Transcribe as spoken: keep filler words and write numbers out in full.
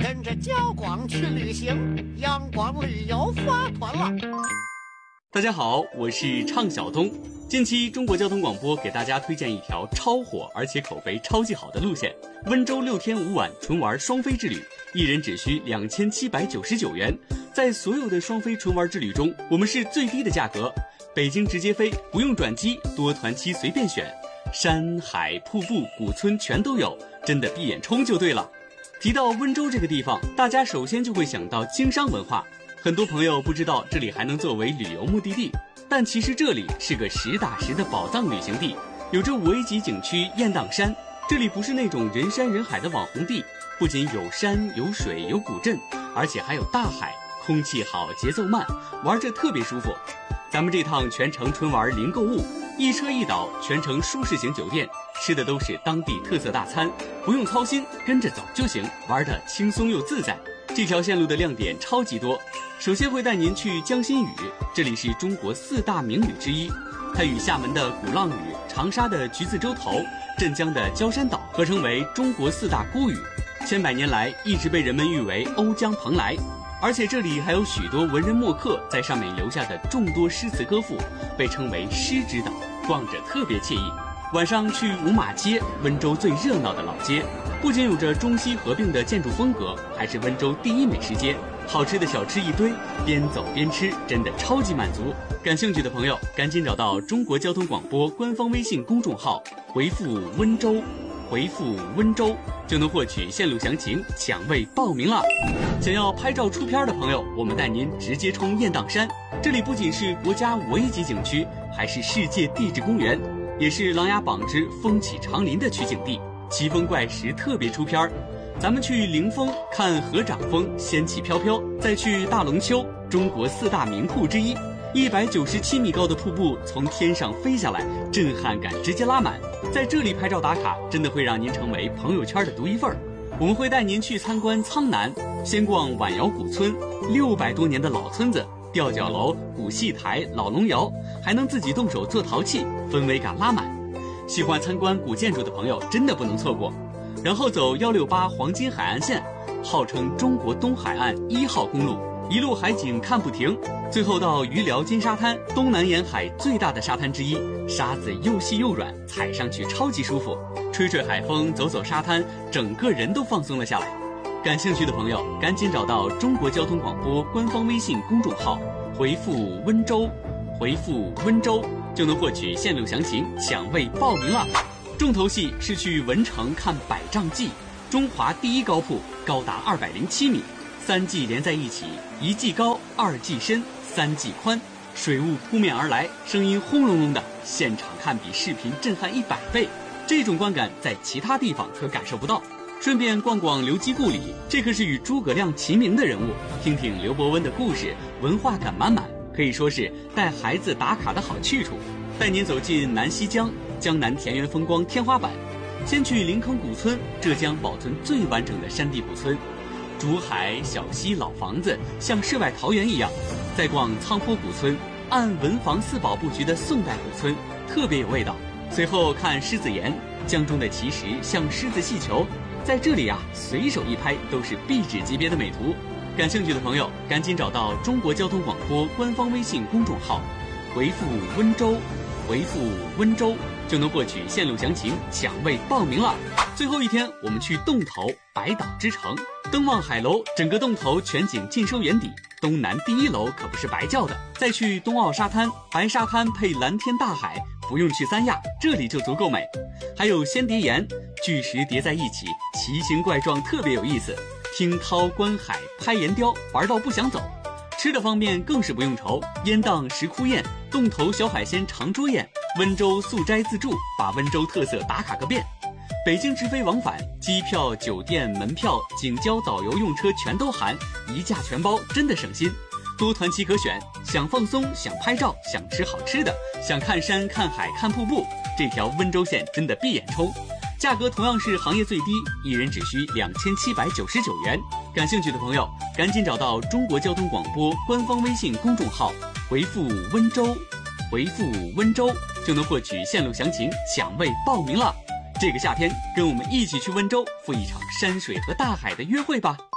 跟着焦广去旅行，阳光旅游发团了。 大家好，我是畅晓东。近期中国交通广播给大家推荐一条超火而且口碑超级好的路线——温州六天五晚纯玩双飞之旅，一人只需两千七百九十九元。在所有的双飞纯玩之旅中，我们是最低的价格，北京直接飞，不用转机，多团期随便选，山海瀑布古村全都有，真的闭眼冲就对了。提到温州这个地方，大家首先就会想到经商文化。很多朋友不知道这里还能作为旅游目的地，但其实这里是个实打实的宝藏旅行地，有着五 A 级景区雁荡山。这里不是那种人山人海的网红地，不仅有山有水有古镇，而且还有大海，空气好，节奏慢，玩着特别舒服。咱们这趟全程纯玩零购物，一车一岛，全程舒适型酒店，吃的都是当地特色大餐，不用操心，跟着走就行，玩得轻松又自在。这条线路的亮点超级多，首先会带您去江心屿，这里是中国四大名屿之一，它与厦门的鼓浪屿、长沙的橘子洲头、镇江的焦山岛合称为中国四大孤屿，千百年来一直被人们誉为瓯江蓬莱。而且这里还有许多文人墨客在上面留下的众多诗词歌赋，被称为诗之岛，逛着特别惬意。晚上去五马街，温州最热闹的老街，不仅有着中西合并的建筑风格，还是温州第一美食街，好吃的小吃一堆，边走边吃，真的超级满足。感兴趣的朋友赶紧找到中国交通广播官方微信公众号，回复温州，回复温州就能获取线路详情，抢位报名了。想要拍照出片的朋友，我们带您直接冲雁荡山，这里不仅是国家五 A 级景区，还是世界地质公园，也是琅琊榜之风起长林的取景地，奇峰怪石特别出片。咱们去灵峰看合掌峰，仙气飘飘，再去大龙湫，中国四大名瀑之一，一百九十七米高的瀑布从天上飞下来，震撼感直接拉满。在这里拍照打卡，真的会让您成为朋友圈的独一份儿。我们会带您去参观苍南，先逛晚窑古村，六百多年的老村子，吊脚楼、古戏台、老龙窑，还能自己动手做陶器，氛围感拉满。喜欢参观古建筑的朋友真的不能错过。然后走一六八黄金海岸线，号称中国东海岸一号公路，一路海景看不停。最后到余寮金沙滩，东南沿海最大的沙滩之一，沙子又细又软，踩上去超级舒服，吹吹海风，走走沙滩，整个人都放松了下来。感兴趣的朋友赶紧找到中国交通广播官方微信公众号，回复温州，回复温州就能获取线路详情，抢位报名了。重头戏是去文城看百丈祭，中华第一高瀑，高达二百零七米，三髻连在一起，一髻高，二髻深，三髻宽，水雾扑面而来，声音轰隆隆的，现场看比视频震撼一百倍，这种观感在其他地方可感受不到。顺便逛逛刘基故里，这可是与诸葛亮齐名的人物，听听刘伯温的故事，文化感满满，可以说是带孩子打卡的好去处。带您走进南溪江，江南田园风光天花板。先去临坑古村，浙江保存最完整的山地古村，竹海小溪老房子像世外桃源一样。再逛苍坡古村，按文房四宝布局的宋代古村，特别有味道。随后看狮子岩，江中的奇石像狮子戏球，在这里啊，随手一拍都是壁纸级别的美图。感兴趣的朋友赶紧找到中国交通广播官方微信公众号，回复温州，回复温州就能获取线路详情，抢位报名了。最后一天我们去洞头，百岛之城，登望海楼，整个洞头全景尽收眼底，东南第一楼可不是白叫的。再去东澳沙滩，白沙滩配蓝天大海，不用去三亚，这里就足够美。还有仙蝶岩，巨石叠在一起，奇形怪状，特别有意思。听涛观海，拍岩雕，玩到不想走。吃的方面更是不用愁，烟荡石窟宴，洞头小海鲜长桌宴，温州素斋自助，把温州特色打卡个遍。北京直飞往返，机票、酒店、门票、景交、导游用车全都含，一价全包，真的省心。多团期可选，想放松，想拍照，想吃好吃的，想看山看海看瀑布，这条温州线真的闭眼冲。价格同样是行业最低，一人只需两千七百九十九元。感兴趣的朋友赶紧找到中国交通广播官方微信公众号，回复温州，回复温州就能获取线路详情，抢位报名了。这个夏天跟我们一起去温州赴一场山水和大海的约会吧。